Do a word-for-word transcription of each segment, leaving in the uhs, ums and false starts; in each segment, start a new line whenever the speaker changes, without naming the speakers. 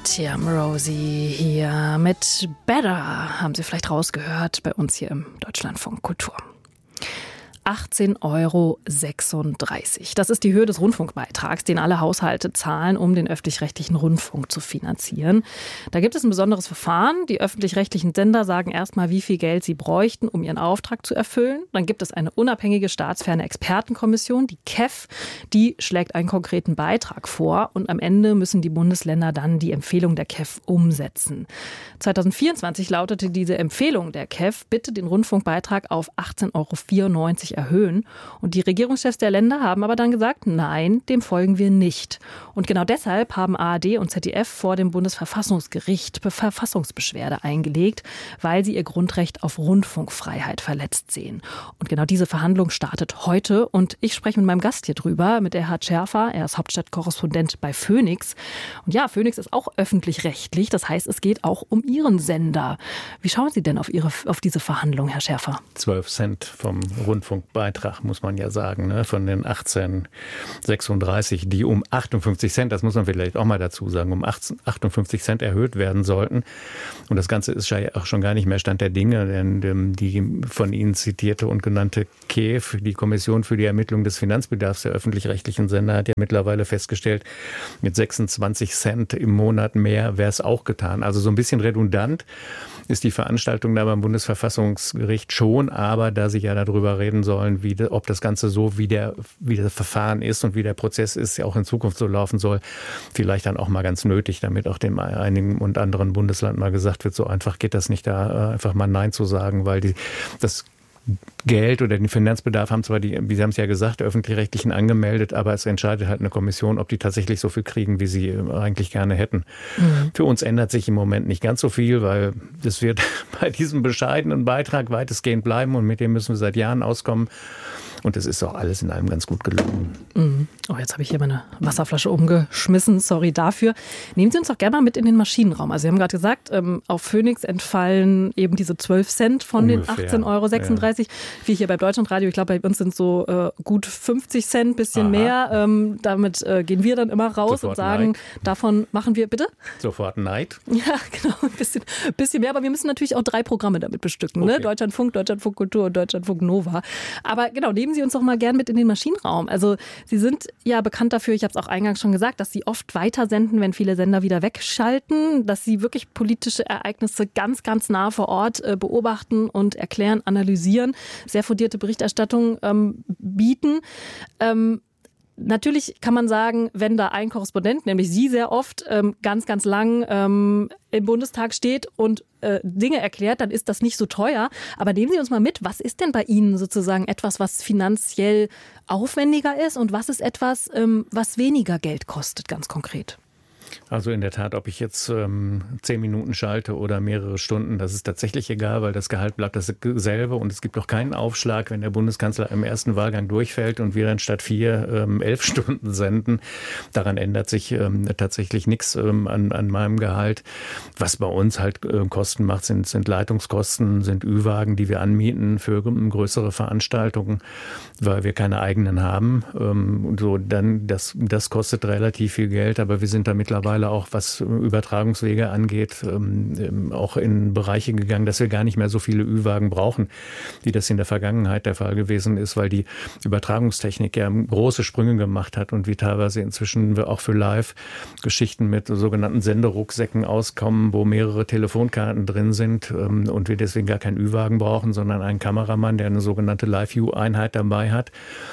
Tja, Rosie hier mit Better, haben Sie vielleicht rausgehört, bei uns hier im Deutschlandfunk Kultur. achtzehn Euro sechsunddreißig. Das ist die Höhe des Rundfunkbeitrags, den alle Haushalte zahlen, um den öffentlich-rechtlichen Rundfunk zu finanzieren. Da gibt es ein besonderes Verfahren. Die öffentlich-rechtlichen Sender sagen erstmal, wie viel Geld sie bräuchten, um ihren Auftrag zu erfüllen. Dann gibt es eine unabhängige staatsferne Expertenkommission, die K E F, die schlägt einen konkreten Beitrag vor und am Ende müssen die Bundesländer dann die Empfehlung der K E F umsetzen. zwanzig vierundzwanzig lautete diese Empfehlung der K E F, bitte den Rundfunkbeitrag auf achtzehn Euro vierundneunzig erhöhen. Und die Regierungschefs der Länder haben aber dann gesagt, nein, dem folgen wir nicht. Und genau deshalb haben A R D und Z D F vor dem Bundesverfassungsgericht Verfassungsbeschwerde eingelegt, weil sie ihr Grundrecht auf Rundfunkfreiheit verletzt sehen. Und genau diese Verhandlung startet heute und ich spreche mit meinem Gast hier drüber, mit Erhard Scherfer. Er ist Hauptstadtkorrespondent bei Phoenix. Und ja, Phoenix ist auch öffentlich-rechtlich, das heißt, es geht auch um Ihren Sender. Wie schauen Sie denn auf, Ihre, auf diese Verhandlung, Herr Scherfer?
zwölf Cent vom Rundfunkbeitrag, muss man ja sagen, ne? Von den achtzehn sechsunddreißig, die um achtundfünfzig Cent, das muss man vielleicht auch mal dazu sagen, um achtundfünfzig Cent erhöht werden sollten. Und das Ganze ist ja auch schon gar nicht mehr Stand der Dinge, denn die von Ihnen zitierte und genannte K E F, die Kommission für die Ermittlung des Finanzbedarfs der öffentlich-rechtlichen Sender, hat ja mittlerweile festgestellt, mit sechsundzwanzig Cent im Monat mehr wäre es auch getan. Also so ein bisschen redundant ist die Veranstaltung da beim Bundesverfassungsgericht schon, aber da Sie ja darüber reden sollen, wie, ob das Ganze so, wie der, wie das Verfahren ist und wie der Prozess ist, ja auch in Zukunft so laufen soll, vielleicht dann auch mal ganz nötig, damit auch dem einigen und anderen Bundesland mal gesagt wird, so einfach geht das nicht, da einfach mal Nein zu sagen, weil die, das Geld oder den Finanzbedarf haben zwar die, wie Sie haben es ja gesagt, öffentlich-rechtlichen angemeldet, aber es entscheidet halt eine Kommission, ob die tatsächlich so viel kriegen, wie sie eigentlich gerne hätten. Mhm. Für uns ändert sich im Moment nicht ganz so viel, weil das wird bei diesem bescheidenen Beitrag weitestgehend bleiben und mit dem müssen wir seit Jahren auskommen. Und es ist auch alles in allem ganz gut gelungen. Mhm.
Oh, jetzt habe ich hier meine Wasserflasche umgeschmissen. Sorry dafür. Nehmen Sie uns doch gerne mal mit in den Maschinenraum. Also Sie haben gerade gesagt, ähm, auf Phoenix entfallen eben diese zwölf Cent von ungefähr den achtzehn Euro sechsunddreißig. Ja. Wie hier bei Deutschlandradio. Ich glaube, bei uns sind so äh, gut fünfzig Cent, bisschen Aha. mehr. Ähm, damit äh, gehen wir dann immer raus Sofort und sagen, Neid. Davon machen wir, bitte?
Sofort Neid.
Ja, genau. Ein bisschen, bisschen mehr. Aber wir müssen natürlich auch drei Programme damit bestücken. Okay. Ne? Deutschlandfunk, Deutschlandfunk Kultur und Deutschlandfunk Nova. Aber genau, nehmen Sie uns doch mal gern mit in den Maschinenraum. Also Sie sind ja bekannt dafür, ich habe es auch eingangs schon gesagt, dass Sie oft weitersenden, wenn viele Sender wieder wegschalten, dass Sie wirklich politische Ereignisse ganz, ganz nah vor Ort äh, beobachten und erklären, analysieren, sehr fundierte Berichterstattung ähm, bieten. Ähm, Natürlich kann man sagen, wenn da ein Korrespondent, nämlich Sie sehr oft, ähm, ganz, ganz lang ähm, im Bundestag steht und äh, Dinge erklärt, dann ist das nicht so teuer. Aber nehmen Sie uns mal mit, was ist denn bei Ihnen sozusagen etwas, was finanziell aufwendiger ist und was ist etwas, ähm, was weniger Geld kostet, ganz konkret?
Also in der Tat, ob ich jetzt ähm, zehn Minuten schalte oder mehrere Stunden, das ist tatsächlich egal, weil das Gehalt bleibt dasselbe und es gibt auch keinen Aufschlag, wenn der Bundeskanzler im ersten Wahlgang durchfällt und wir dann statt vier ähm, elf Stunden senden. Daran ändert sich ähm, tatsächlich nichts ähm, an, an meinem Gehalt. Was bei uns halt äh, Kosten macht, sind, sind Leitungskosten, sind Ü-Wagen, die wir anmieten für größere Veranstaltungen, weil wir keine eigenen haben. Ähm, und so dann das, das kostet relativ viel Geld, aber wir sind da mittlerweile auch, was Übertragungswege angeht, auch in Bereiche gegangen, dass wir gar nicht mehr so viele Ü-Wagen brauchen, wie das in der Vergangenheit der Fall gewesen ist, weil die Übertragungstechnik ja große Sprünge gemacht hat und wie teilweise inzwischen wir auch für Live-Geschichten mit sogenannten Senderucksäcken auskommen, wo mehrere Telefonkarten drin sind und wir deswegen gar keinen Ü-Wagen brauchen, sondern einen Kameramann, der eine sogenannte Live-View-Einheit dabei hat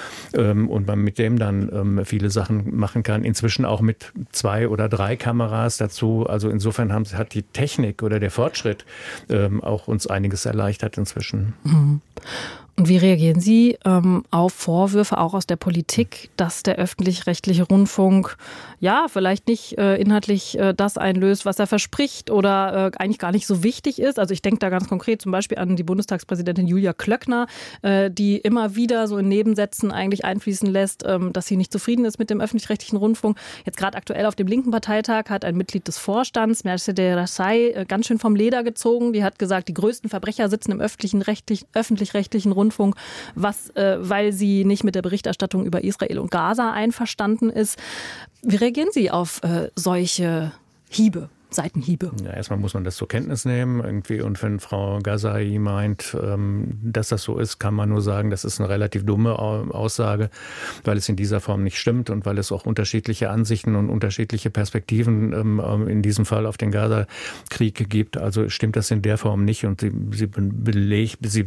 und man mit dem dann viele Sachen machen kann. Inzwischen auch mit zwei oder drei Kameras dazu. Also insofern haben, hat die Technik oder der Fortschritt ähm, auch uns einiges erleichtert inzwischen.
Mhm. Und wie reagieren Sie ähm, auf Vorwürfe auch aus der Politik, dass der öffentlich-rechtliche Rundfunk ja vielleicht nicht äh, inhaltlich äh, das einlöst, was er verspricht oder äh, eigentlich gar nicht so wichtig ist? Also ich denke da ganz konkret zum Beispiel an die Bundestagspräsidentin Julia Klöckner, äh, die immer wieder so in Nebensätzen eigentlich einfließen lässt, ähm, dass sie nicht zufrieden ist mit dem öffentlich-rechtlichen Rundfunk. Jetzt gerade aktuell auf dem linken Parteitag hat ein Mitglied des Vorstands, Mercedes Rassay, äh, ganz schön vom Leder gezogen. Die hat gesagt, die größten Verbrecher sitzen im öffentlichen rechtlich, öffentlich-rechtlichen Rundfunk. Rundfunk, was, äh, weil sie nicht mit der Berichterstattung über Israel und Gaza einverstanden ist. Wie reagieren Sie auf äh, solche Hiebe, Seitenhiebe?
Ja, erstmal muss man das zur Kenntnis nehmen irgendwie. Und wenn Frau Ghazai meint, dass das so ist, kann man nur sagen, das ist eine relativ dumme Aussage, weil es in dieser Form nicht stimmt und weil es auch unterschiedliche Ansichten und unterschiedliche Perspektiven in diesem Fall auf den Gaza-Krieg gibt. Also stimmt das in der Form nicht. Und sie, sie, belegt, sie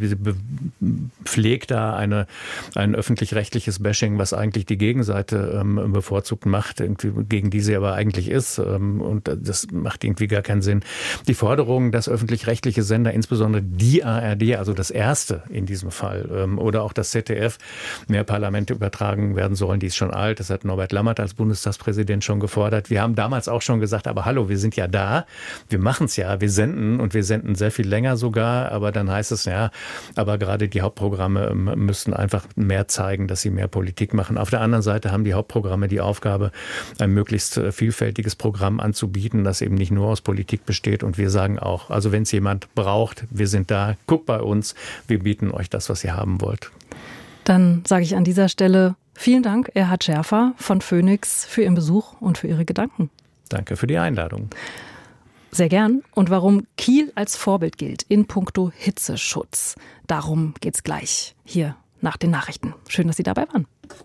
pflegt da eine, ein öffentlich-rechtliches Bashing, was eigentlich die Gegenseite ähm, bevorzugt macht, irgendwie, gegen die sie aber eigentlich ist. Ähm, und das macht irgendwie gar keinen Sinn. Die Forderung, dass öffentlich-rechtliche Sender, insbesondere die A R D, also das erste in diesem Fall, ähm, oder auch das Z D F, mehr Parlamente übertragen werden sollen, die ist schon alt. Das hat Norbert Lammert als Bundestagspräsident schon gefordert. Wir haben damals auch schon gesagt, aber hallo, wir sind ja da, wir machen es ja, wir senden und wir senden sehr viel länger sogar, aber dann heißt es ja, aber gerade die Hauptprogramme müssten einfach mehr zeigen, dass sie mehr Politik machen. Auf der anderen Seite haben die Hauptprogramme die Aufgabe, ein möglichst vielfältiges Programm anzubieten, das eben nicht nur aus Politik besteht. Und wir sagen auch, also wenn es jemand braucht, wir sind da, guckt bei uns, wir bieten euch das, was ihr haben wollt.
Dann sage ich an dieser Stelle vielen Dank, Erhard Schärfer von Phoenix, für Ihren Besuch und für Ihre Gedanken.
Danke für die Einladung.
Sehr gern. Und warum Kiel als Vorbild gilt in puncto Hitzeschutz. Darum geht's gleich hier nach den Nachrichten. Schön, dass Sie dabei waren.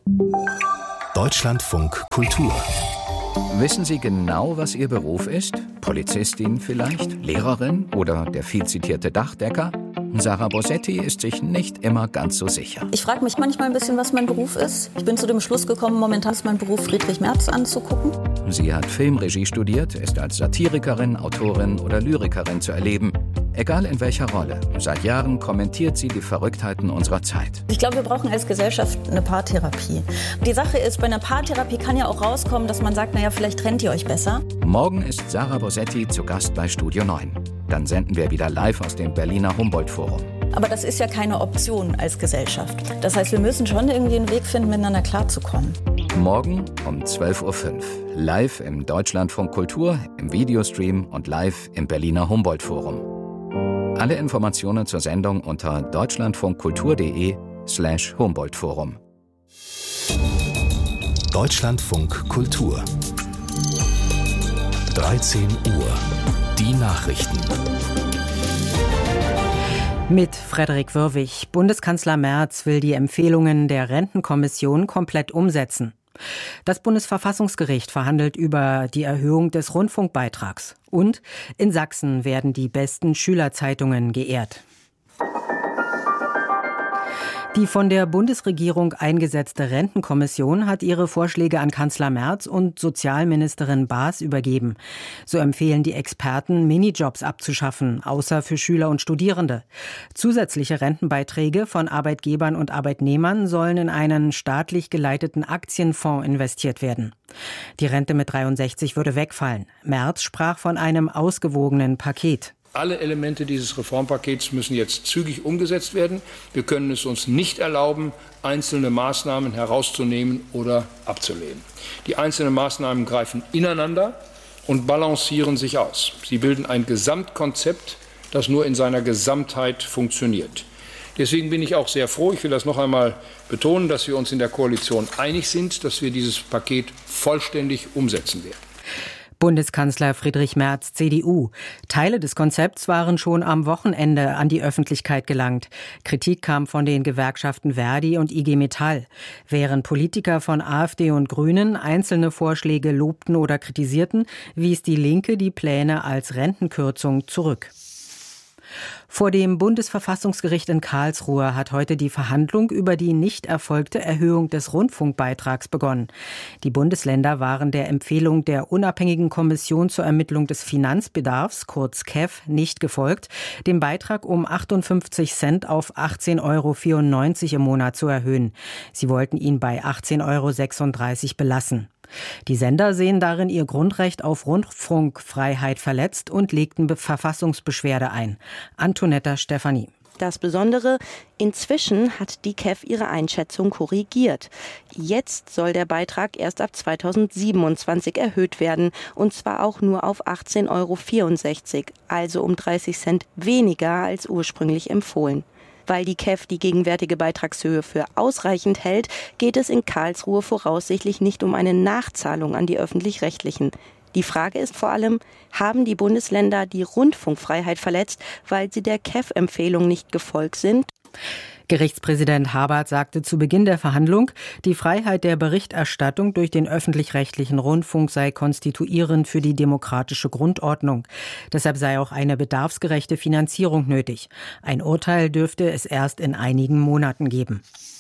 Deutschlandfunk Kultur.
Wissen Sie genau, was Ihr Beruf ist? Polizistin vielleicht? Lehrerin oder der viel zitierte Dachdecker? Sarah Bosetti ist sich nicht immer ganz so sicher.
Ich frage mich manchmal ein bisschen, was mein Beruf ist. Ich bin zu dem Schluss gekommen, momentan ist mein Beruf, Friedrich Merz anzugucken.
Sie hat Filmregie studiert, ist als Satirikerin, Autorin oder Lyrikerin zu erleben. Egal in welcher Rolle. Seit Jahren kommentiert sie die Verrücktheiten unserer Zeit.
Ich glaube, wir brauchen als Gesellschaft eine Paartherapie. Die Sache ist, bei einer Paartherapie kann ja auch rauskommen, dass man sagt, naja, vielleicht trennt ihr euch besser.
Morgen ist Sarah Bosetti zu Gast bei Studio neun. Dann senden wir wieder live aus dem Berliner Humboldt-Forum.
Aber das ist ja keine Option als Gesellschaft. Das heißt, wir müssen schon irgendwie einen Weg finden, miteinander klarzukommen.
Morgen um zwölf Uhr fünf. Live im Deutschlandfunk Kultur, im Videostream und live im Berliner Humboldt-Forum. Alle Informationen zur Sendung unter deutschlandfunkkultur.de slash Humboldt-Forum.
Deutschlandfunk Kultur. dreizehn Uhr. Die Nachrichten.
Mit Frederik Wirwig. Bundeskanzler Merz will die Empfehlungen der Rentenkommission komplett umsetzen. Das Bundesverfassungsgericht verhandelt über die Erhöhung des Rundfunkbeitrags. Und in Sachsen werden die besten Schülerzeitungen geehrt. Die von der Bundesregierung eingesetzte Rentenkommission hat ihre Vorschläge an Kanzler Merz und Sozialministerin Baas übergeben. So empfehlen die Experten, Minijobs abzuschaffen, außer für Schüler und Studierende. Zusätzliche Rentenbeiträge von Arbeitgebern und Arbeitnehmern sollen in einen staatlich geleiteten Aktienfonds investiert werden. Die Rente mit dreiundsechzig würde wegfallen. Merz sprach von einem ausgewogenen Paket.
Alle Elemente dieses Reformpakets müssen jetzt zügig umgesetzt werden. Wir können es uns nicht erlauben, einzelne Maßnahmen herauszunehmen oder abzulehnen. Die einzelnen Maßnahmen greifen ineinander und balancieren sich aus. Sie bilden ein Gesamtkonzept, das nur in seiner Gesamtheit funktioniert. Deswegen bin ich auch sehr froh, ich will das noch einmal betonen, dass wir uns in der Koalition einig sind, dass wir dieses Paket vollständig umsetzen werden.
Bundeskanzler Friedrich Merz, C D U. Teile des Konzepts waren schon am Wochenende an die Öffentlichkeit gelangt. Kritik kam von den Gewerkschaften Verdi und I G Metall. Während Politiker von AfD und Grünen einzelne Vorschläge lobten oder kritisierten, wies die Linke die Pläne als Rentenkürzung zurück. Vor dem Bundesverfassungsgericht in Karlsruhe hat heute die Verhandlung über die nicht erfolgte Erhöhung des Rundfunkbeitrags begonnen. Die Bundesländer waren der Empfehlung der unabhängigen Kommission zur Ermittlung des Finanzbedarfs, kurz K E F, nicht gefolgt, den Beitrag um achtundfünfzig Cent auf achtzehn Euro vierundneunzig im Monat zu erhöhen. Sie wollten ihn bei achtzehn Euro sechsunddreißig belassen. Die Sender sehen darin ihr Grundrecht auf Rundfunkfreiheit verletzt und legten Verfassungsbeschwerde ein. Antonetta Stefanie.
Das Besondere, inzwischen hat die K E F ihre Einschätzung korrigiert. Jetzt soll der Beitrag erst ab zweitausendsiebenundzwanzig erhöht werden, und zwar auch nur auf achtzehn Euro vierundsechzig, also um dreißig Cent weniger als ursprünglich empfohlen. Weil die K E F die gegenwärtige Beitragshöhe für ausreichend hält, geht es in Karlsruhe voraussichtlich nicht um eine Nachzahlung an die Öffentlich-Rechtlichen. Die Frage ist vor allem, haben die Bundesländer die Rundfunkfreiheit verletzt, weil sie der K E F-Empfehlung nicht gefolgt sind?
Gerichtspräsident Habart sagte zu Beginn der Verhandlung, die Freiheit der Berichterstattung durch den öffentlich-rechtlichen Rundfunk sei konstituierend für die demokratische Grundordnung. Deshalb sei auch eine bedarfsgerechte Finanzierung nötig. Ein Urteil dürfte es erst in einigen Monaten geben.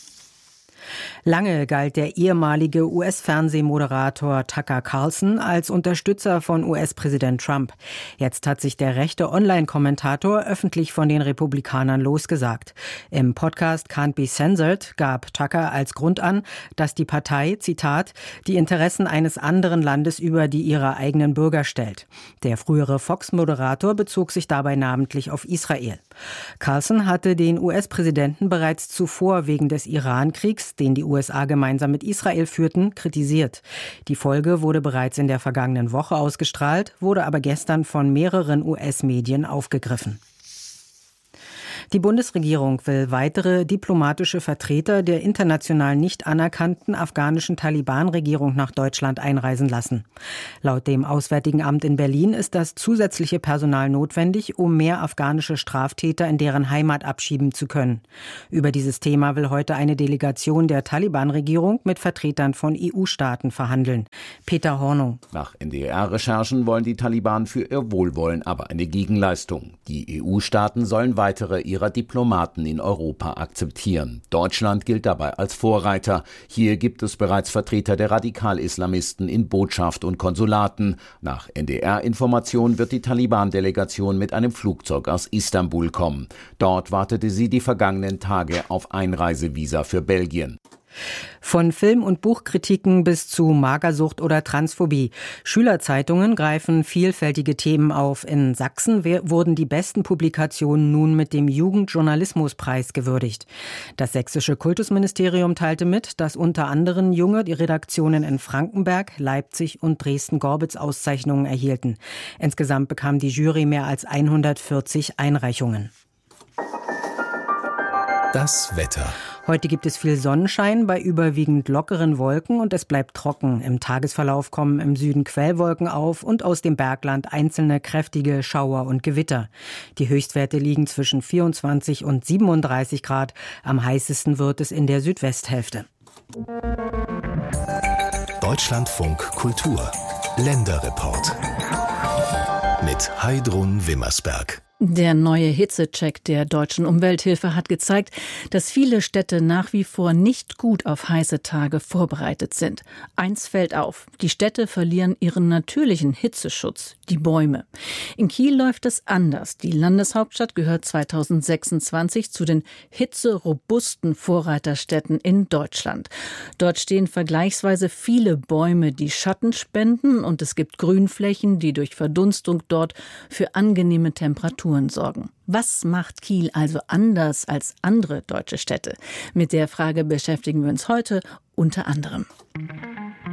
Lange galt der ehemalige U S-Fernsehmoderator Tucker Carlson als Unterstützer von U S-Präsident Trump. Jetzt hat sich der rechte Online-Kommentator öffentlich von den Republikanern losgesagt. Im Podcast Can't Be Censored gab Tucker als Grund an, dass die Partei, Zitat, die Interessen eines anderen Landes über die ihrer eigenen Bürger stellt. Der frühere Fox-Moderator bezog sich dabei namentlich auf Israel. Carlson hatte den U S-Präsidenten bereits zuvor wegen des Iran-Kriegs, den die U S A gemeinsam mit Israel führten, kritisiert. Die Folge wurde bereits in der vergangenen Woche ausgestrahlt, wurde aber gestern von mehreren U S-Medien aufgegriffen. Die Bundesregierung will weitere diplomatische Vertreter der international nicht anerkannten afghanischen Taliban-Regierung nach Deutschland einreisen lassen. Laut dem Auswärtigen Amt in Berlin ist das zusätzliche Personal notwendig, um mehr afghanische Straftäter in deren Heimat abschieben zu können. Über dieses Thema will heute eine Delegation der Taliban-Regierung mit Vertretern von E U-Staaten verhandeln. Peter Hornung.
Nach N D R-Recherchen wollen die Taliban für ihr Wohlwollen aber eine Gegenleistung. Die E U-Staaten sollen weitere ihrer Diplomaten in Europa akzeptieren. Deutschland gilt dabei als Vorreiter. Hier gibt es bereits Vertreter der Radikal-Islamisten in Botschaft und Konsulaten. Nach N D R-Informationen wird die Taliban-Delegation mit einem Flugzeug aus Istanbul kommen. Dort wartete sie die vergangenen Tage auf Einreisevisa für Belgien.
Von Film- und Buchkritiken bis zu Magersucht oder Transphobie. Schülerzeitungen greifen vielfältige Themen auf. In Sachsen wurden die besten Publikationen nun mit dem Jugendjournalismuspreis gewürdigt. Das sächsische Kultusministerium teilte mit, dass unter anderem junge die Redaktionen in Frankenberg, Leipzig und Dresden-Gorbitz Auszeichnungen erhielten. Insgesamt bekam die Jury mehr als hundertvierzig Einreichungen.
Das Wetter.
Heute gibt es viel Sonnenschein bei überwiegend lockeren Wolken und es bleibt trocken. Im Tagesverlauf kommen im Süden Quellwolken auf und aus dem Bergland einzelne kräftige Schauer und Gewitter. Die Höchstwerte liegen zwischen vierundzwanzig und siebenunddreißig Grad. Am heißesten wird es in der Südwesthälfte.
Deutschlandfunk Kultur. Länderreport. Mit Heidrun Wimmersberg.
Der neue Hitzecheck der Deutschen Umwelthilfe hat gezeigt, dass viele Städte nach wie vor nicht gut auf heiße Tage vorbereitet sind. Eins fällt auf: Die Städte verlieren ihren natürlichen Hitzeschutz, die Bäume. In Kiel läuft es anders. Die Landeshauptstadt gehört zweitausendsechsundzwanzig zu den hitzerobusten Vorreiterstädten in Deutschland. Dort stehen vergleichsweise viele Bäume, die Schatten spenden, und es gibt Grünflächen, die durch Verdunstung dort für angenehme Temperaturen sorgen. Was macht Kiel also anders als andere deutsche Städte? Mit der Frage beschäftigen wir uns heute unter anderem.